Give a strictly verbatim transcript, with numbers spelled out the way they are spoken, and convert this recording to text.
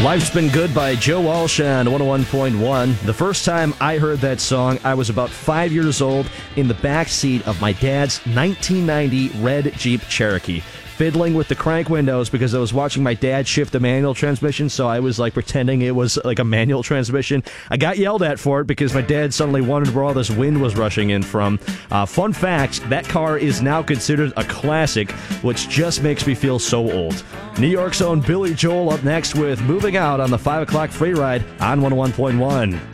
Life's Been Good by Joe Walsh on one oh one point one. The first time I heard that song, I was about five years old in the back seat of my dad's nineteen ninety red Jeep Cherokee, fiddling with the crank windows because I was watching my dad shift a manual transmission, so I was like pretending it was like a manual transmission. I got yelled at for it because my dad suddenly wondered where all this wind was rushing in from. Uh, fun fact, that car is now considered a classic, which just makes me feel so old. New York's own Billy Joel up next with Moving Out on the five o'clock free ride on one oh one point one.